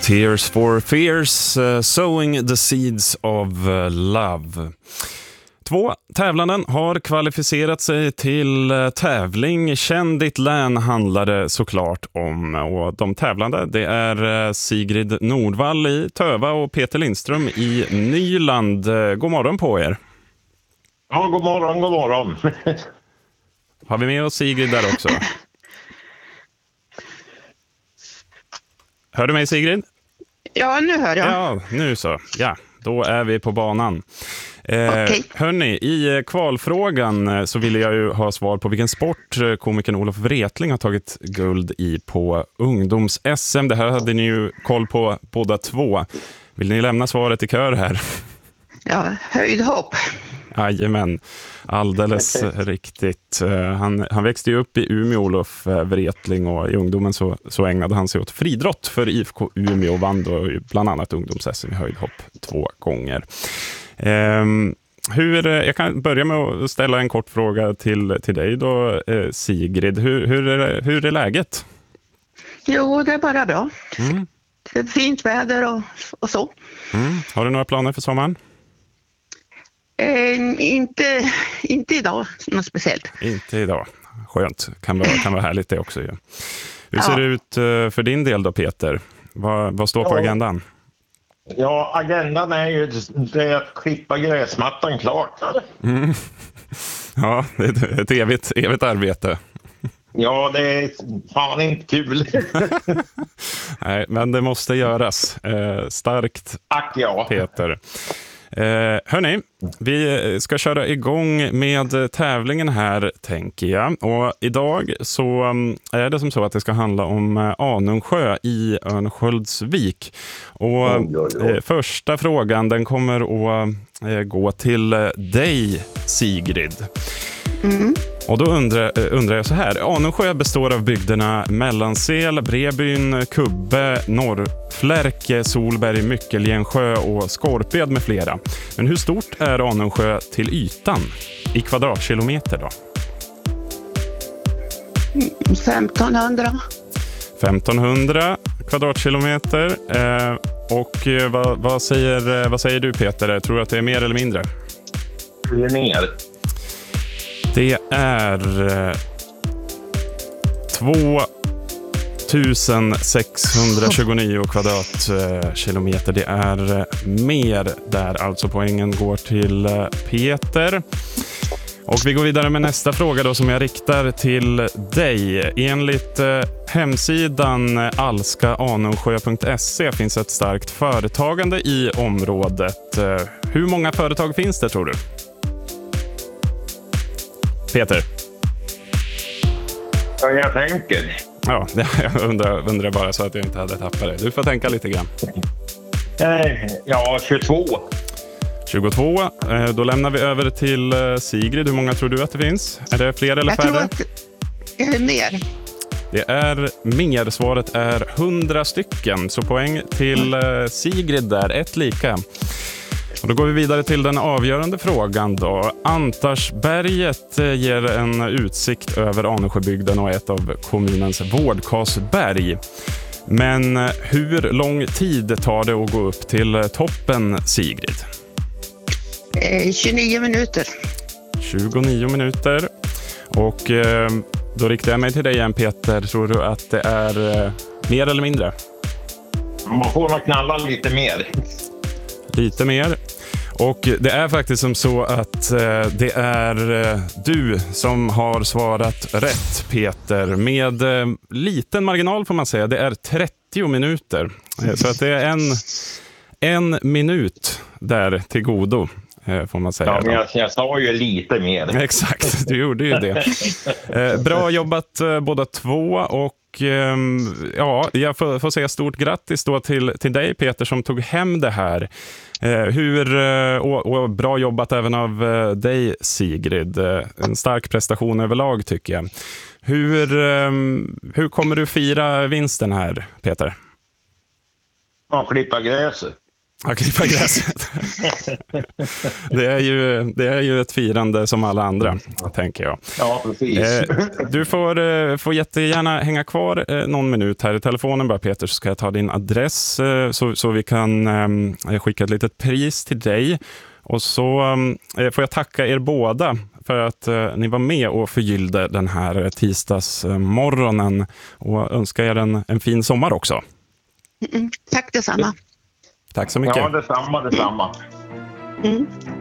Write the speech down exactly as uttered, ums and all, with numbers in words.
Tears for Fears, uh, Sowing the Seeds of uh, Love. Två tävlanden har kvalificerat sig till uh, tävling. Känd ditt län handlar det såklart om. Och de tävlande, det är uh, Sigrid Nordvall i Töva och Peter Lindström i Nyland. Uh, god morgon på er. Ja, god morgon, god morgon. Har vi med oss Sigrid där också? Hör du mig, Sigrid? Ja, nu hör jag. Ja, nu så. Ja, då är vi på banan. Eh, Okej. Hörni, i kvalfrågan så ville jag ju ha svar på vilken sport komikern Olof Wretling har tagit guld i på ungdoms-S M. Det här hade ni ju koll på båda två. Vill ni lämna svaret i kör här? Ja, höjdhopp. Jajamän, alldeles riktigt. Han, han växte ju upp i Umeå, Olof Wretling, och i ungdomen så, så ägnade han sig åt fridrott för I F K Umeå och vann då bland annat ungdoms-S M i höjdhopp två gånger. Um, hur, jag kan börja med att ställa en kort fråga till, till dig då, Sigrid. Hur, hur, är, hur är läget? Jo, det är bara bra. Mm. Det är fint väder och, och så. Mm. Har du några planer för sommaren? Eh, inte, inte idag, något speciellt. Inte idag. Skönt. Kan vara, kan vara härligt det också. Ju. Hur Ja. ser det ut för din del då, Peter? Vad, vad står på Ja. agendan? Ja, agendan är ju det är att klippa gräsmattan klart. Mm. Ja, det är ett evigt, evigt arbete. Ja, det är fan inte kul. Nej, men det måste göras. Eh, starkt, Tack, ja. Peter. Eh, hörni, vi ska köra igång med tävlingen här, tänker jag. Och idag så um, är det som så att det ska handla om uh, Anungsjö i Örnsköldsvik. Och Oj, oj, oj. eh, första frågan, den kommer att eh, gå till uh, dig, Sigrid. Mm. Och då undrar, undrar jag så här. Anungsjö består av bygderna Mellansel, Brebyn, Kubbe, Norrflärke, Solberg, Myckeljensjö och Skorped med flera. Men hur stort är Anungsjö till ytan? I kvadratkilometer då? femtonhundra. femtonhundra kvadratkilometer. Eh, och eh, vad, vad, säger, vad säger du, Peter? Tror du att det är mer eller mindre? Det är ner. Det är eh, två tusen sexhundratjugonio kvadratkilometer. Det är eh, mer där, alltså poängen går till eh, Peter. Och vi går vidare med nästa fråga då, som jag riktar till dig. Enligt eh, hemsidan alska anungsjö punkt se finns ett starkt företagande i området. Eh, hur många företag finns det, tror du? Peter? Ja, jag tänker. Ja, jag undrar, undrar bara så att jag inte hade tappat det. Du får tänka lite grann. Eh, Ja, tjugotvå. tjugotvå. Eh, Då lämnar vi över till eh, Sigrid. Hur många tror du att det finns? Är det fler eller Jag tror färre? att det är mer. Det är mer. Svaret är hundra stycken. Så poäng till eh, Sigrid där. Ett lika. Och då går vi vidare till den avgörande frågan då. Antarsberget eh, ger en utsikt över Anungsjöbygden och ett av kommunens Vårdkasberg. Men eh, hur lång tid tar det att gå upp till eh, toppen, Sigrid? Eh, tjugonio minuter. tjugonio minuter. Och eh, då riktar jag mig till dig igen, Peter. Tror du att det är eh, mer eller mindre? Man får nog knalla lite mer. Lite mer. Och det är faktiskt som så att eh, det är eh, du som har svarat rätt, Peter. Med eh, liten marginal får man säga. Det är trettio minuter. Eh, så att det är en, en minut där till godo, eh, får man säga. Ja, men jag, jag sa ju lite mer. Exakt, du gjorde ju det. Eh, bra jobbat eh, båda två, och eh, ja, jag får, får säga stort grattis då till, till dig, Peter, som tog hem det här. Eh, hur, eh, och, och bra jobbat även av eh, dig, Sigrid. Eh, en stark prestation överlag, tycker jag. Hur, eh, hur kommer du fira vinsten här, Peter? Ja, klippa gräset. Att klippa gräset. det, är ju, det är ju ett firande som alla andra, tänker jag. Ja, precis. Eh, du får, eh, får jättegärna hänga kvar eh, någon minut här i telefonen bara, Peter, så ska jag ta din adress eh, så, så vi kan eh, skicka ett litet pris till dig. Och så eh, får jag tacka er båda för att eh, ni var med och förgyllde den här tisdagsmorgonen och önskar er en, en fin sommar också. Mm, tack detsamma. Tack så mycket. Ja, detsamma, detsamma. Mm.